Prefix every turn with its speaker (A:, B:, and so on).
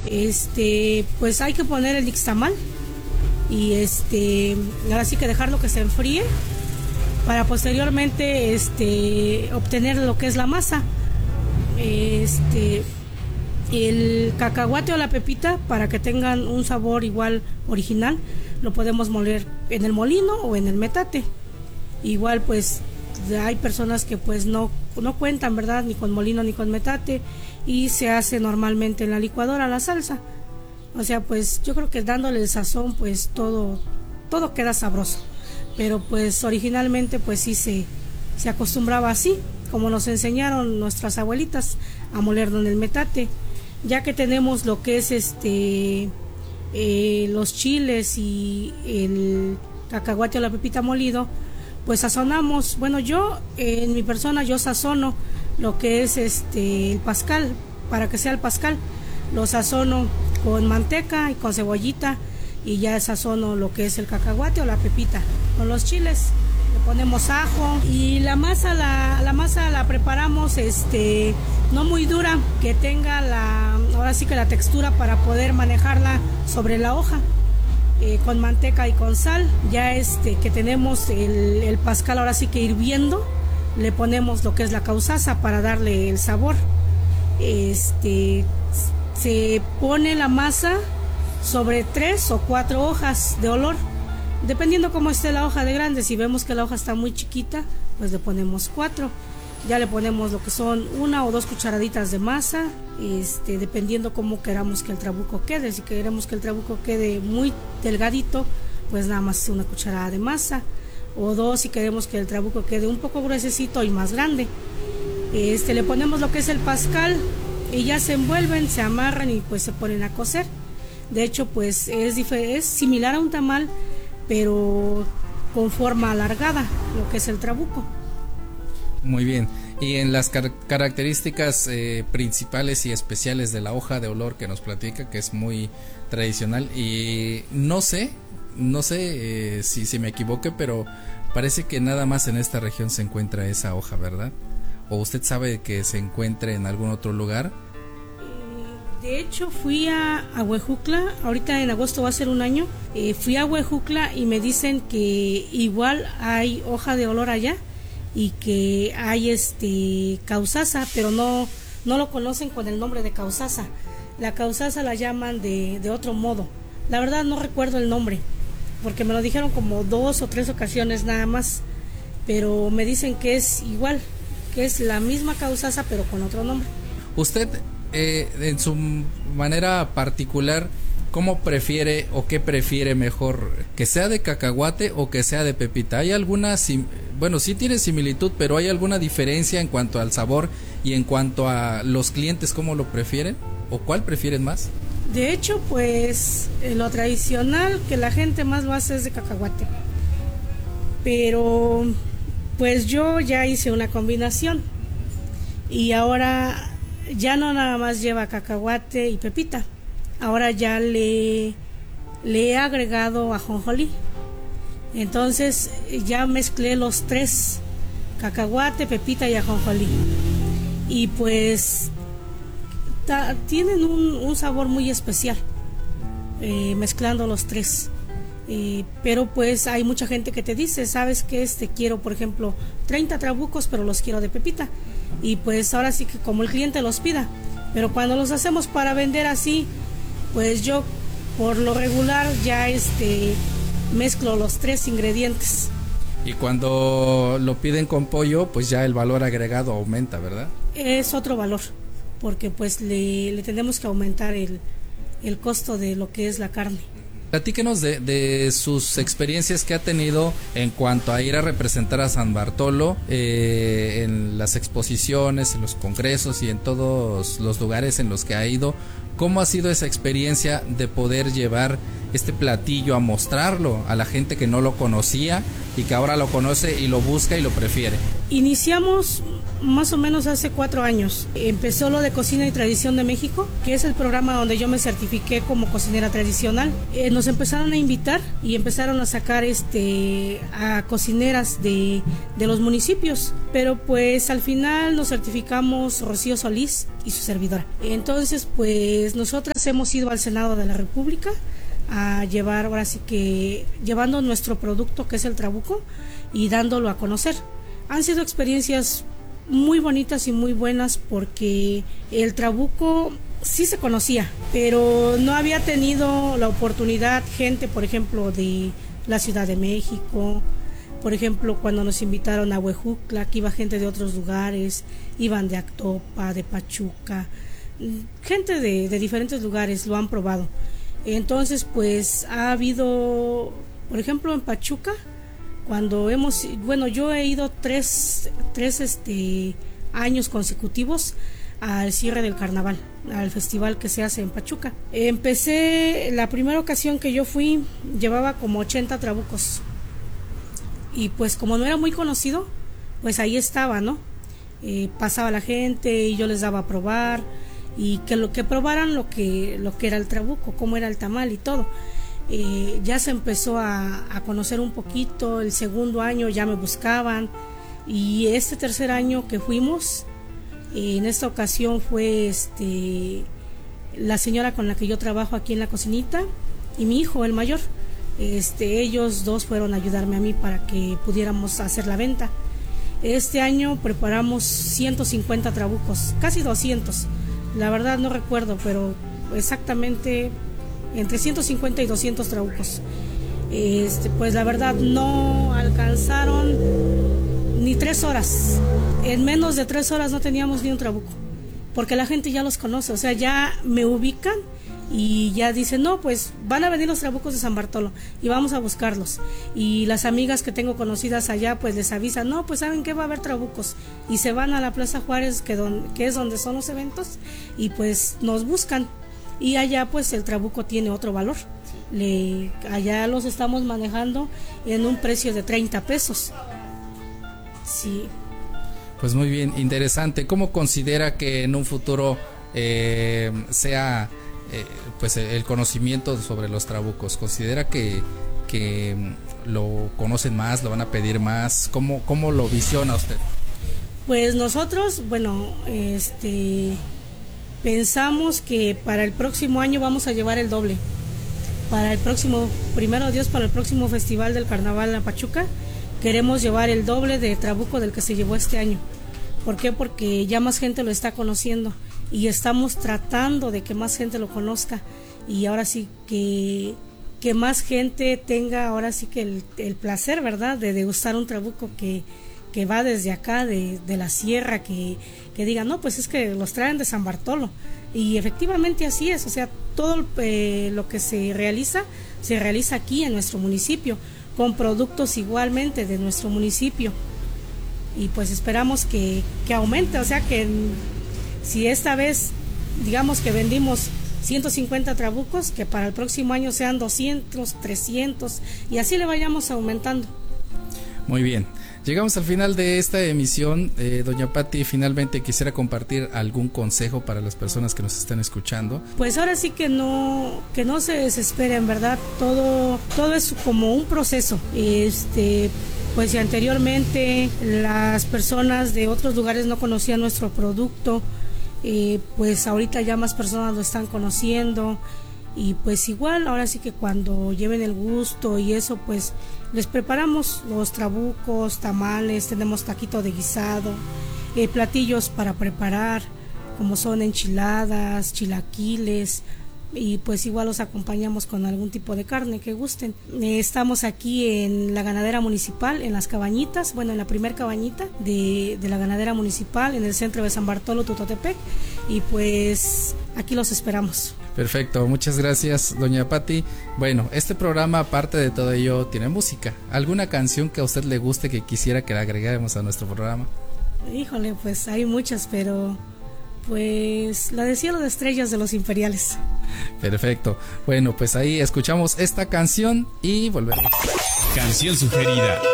A: Pues hay que poner el nixtamal y ahora sí que dejarlo que se enfríe para posteriormente obtener lo que es la masa. El cacahuate o la pepita, para que tengan un sabor igual original, lo podemos moler en el molino o en el metate. Igual pues hay personas que pues no cuentan, ¿verdad?, ni con molino ni con metate, y se hace normalmente en la licuadora la salsa. O sea, pues yo creo que dándole el sazón pues todo queda sabroso. Pero pues originalmente pues sí se acostumbraba así, como nos enseñaron nuestras abuelitas, a molerlo en el metate. Ya que tenemos lo que es los chiles y el cacahuate o la pepita molido, pues sazonamos. Bueno, yo en mi persona yo sazono lo que es el pascal, para que sea el pascal, lo sazono con manteca y con cebollita, y ya sazono lo que es el cacahuate o la pepita. Con los chiles le ponemos ajo, y la masa la preparamos no muy dura, que tenga ahora sí que la textura para poder manejarla sobre la hoja, con manteca y con sal. Ya que tenemos el pascal ahora sí que hirviendo, le ponemos lo que es la causaza para darle el sabor. Se pone la masa sobre 3 o 4 hojas de olor, dependiendo cómo esté la hoja de grande. Si vemos que la hoja está muy chiquita, pues le ponemos 4. Ya le ponemos lo que son 1 o 2 cucharaditas de masa, dependiendo cómo queramos que el trabuco quede. Si queremos que el trabuco quede muy delgadito, pues nada más 1 cucharada de masa, o 2 si queremos que el trabuco quede un poco gruesecito y más grande. Le ponemos lo que es el pascal, y ya se envuelven, se amarran y pues se ponen a cocer. De hecho, pues es similar a un tamal, pero con forma alargada, lo que es el trabuco.
B: Muy bien. Y en las características principales y especiales de la hoja de olor que nos platica, que es muy tradicional, y no sé si me equivoque, pero parece que nada más en esta región se encuentra esa hoja, ¿verdad? ¿O usted sabe que se encuentre en algún otro lugar?
A: De hecho, fui a Huejutla, ahorita en agosto va a ser un año. Fui a Huejutla y me dicen que igual hay hoja de olor allá, y que hay causaza, pero no lo conocen con el nombre de causaza. La causaza la llaman de otro modo. La verdad no recuerdo el nombre, porque me lo dijeron como 2 o 3 ocasiones nada más, pero me dicen que es igual, que es la misma causaza pero con otro nombre.
B: Usted, en su manera particular, ¿cómo prefiere o qué prefiere mejor? ¿Que sea de cacahuate o que sea de pepita? ¿Hay alguna, bueno, sí tiene similitud, pero hay alguna diferencia en cuanto al sabor y en cuanto a los clientes, cómo lo prefieren? ¿O cuál prefieren más?
A: De hecho, pues lo tradicional que la gente más lo hace es de cacahuate. Pero pues yo ya hice una combinación, y ahora ya no nada más lleva cacahuate y pepita. Ahora ya le he agregado ajonjolí. Entonces ya mezclé los 3, cacahuate, pepita y ajonjolí. Y pues tienen un sabor muy especial, mezclando los 3. Pero pues hay mucha gente que te dice, ¿sabes qué? Quiero, por ejemplo, 30 trabucos, pero los quiero de pepita. Y pues ahora sí que como el cliente los pida. Pero cuando los hacemos para vender así, pues yo por lo regular ya mezclo los 3 ingredientes.
B: Y cuando lo piden con pollo, pues ya el valor agregado aumenta, ¿verdad?
A: Es otro valor, porque pues le tenemos que aumentar el costo de lo que es la carne.
B: Platíquenos de sus experiencias que ha tenido en cuanto a ir a representar a San Bartolo en las exposiciones, en los congresos y en todos los lugares en los que ha ido. ¿Cómo ha sido esa experiencia de poder llevar este platillo a mostrarlo a la gente que no lo conocía y que ahora lo conoce y lo busca y lo prefiere?
A: Iniciamos más o menos hace 4 años. Empezó lo de Cocina y Tradición de México, que es el programa donde yo me certifiqué como cocinera tradicional. Nos empezaron a invitar y empezaron a sacar a cocineras de los municipios, pero pues al final nos certificamos Rocío Solís y su servidora. Entonces pues nosotras hemos ido al Senado de la República a llevar, ahora sí que llevando nuestro producto, que es el trabuco, y dándolo a conocer. Han sido experiencias muy bonitas y muy buenas, porque el trabuco sí se conocía, pero no había tenido la oportunidad gente, por ejemplo, de la Ciudad de México, por ejemplo, cuando nos invitaron a Huejutla, que iba gente de otros lugares, iban de Actopa, de Pachuca, gente de diferentes lugares lo han probado. Entonces pues ha habido, por ejemplo, en Pachuca, cuando yo he ido tres años consecutivos al cierre del carnaval, al festival que se hace en Pachuca. Empecé, la primera ocasión que yo fui, llevaba como 80 trabucos, y pues como no era muy conocido, pues ahí estaba, ¿no? Pasaba la gente y yo les daba a probar, y que probaran lo que era el trabuco, cómo era el tamal y todo. Ya se empezó a conocer un poquito. El segundo año ya me buscaban, y este tercer año que fuimos, en esta ocasión fue la señora con la que yo trabajo aquí en la cocinita y mi hijo, el mayor. Ellos dos fueron a ayudarme a mí para que pudiéramos hacer la venta. Este año preparamos 150 trabucos, casi 200. La verdad no recuerdo, pero exactamente entre 150 y 200 trabucos. Pues la verdad no alcanzaron ni 3 horas. En menos de 3 horas no teníamos ni un trabuco, porque la gente ya los conoce, o sea, ya me ubican y ya dicen, no, pues van a venir los trabucos de San Bartolo y vamos a buscarlos. Y las amigas que tengo conocidas allá pues les avisan, no, pues saben que va a haber trabucos, y se van a la Plaza Juárez, que es donde son los eventos, y pues nos buscan. Y allá pues el trabuco tiene otro valor. Allá los estamos manejando en un precio de 30 pesos. Sí.
B: Pues muy bien, interesante. ¿Cómo considera que en un futuro sea pues el conocimiento sobre los trabucos? ¿Considera que lo conocen más, lo van a pedir más? ¿Cómo lo visiona usted?
A: Pues nosotros, pensamos que para el próximo año vamos a llevar el doble. Para el próximo, primero Dios, para el próximo Festival del Carnaval en Pachuca, queremos llevar el doble de trabuco del que se llevó este año. ¿Por qué? Porque ya más gente lo está conociendo, y estamos tratando de que más gente lo conozca, y ahora sí que más gente tenga ahora sí que el placer, ¿verdad?, de degustar un trabuco que va desde acá, de la sierra, que digan, no, pues es que los traen de San Bartolo. Y efectivamente así es, o sea, todo lo que se realiza aquí en nuestro municipio, con productos igualmente de nuestro municipio. Y pues esperamos que aumente, o sea, que si esta vez, digamos que vendimos 150 trabucos, que para el próximo año sean 200, 300, y así le vayamos aumentando.
B: Muy bien. Llegamos al final de esta emisión. Doña Pati, finalmente quisiera compartir algún consejo para las personas que nos están escuchando.
A: Pues ahora sí que no se desesperen, ¿verdad? Todo es como un proceso. Pues si anteriormente las personas de otros lugares no conocían nuestro producto, pues ahorita ya más personas lo están conociendo. Y pues igual, ahora sí que cuando lleven el gusto y eso, pues les preparamos los trabucos, tamales, tenemos taquito de guisado, platillos para preparar, como son enchiladas, chilaquiles, y pues igual los acompañamos con algún tipo de carne que gusten. Estamos aquí en la ganadera municipal, en las cabañitas, en la primer cabañita de la ganadera municipal, en el centro de San Bartolo, Tutotepec, y pues aquí los esperamos.
B: Perfecto, muchas gracias, doña Pati. Bueno, este programa, aparte de todo ello, tiene música. ¿Alguna canción que a usted le guste que quisiera que le agregáramos a nuestro programa?
A: Híjole, pues hay muchas, pero pues la de Cielo de Estrellas de Los Imperiales.
B: Perfecto. Bueno, pues ahí escuchamos esta canción y volvemos.
C: Canción sugerida.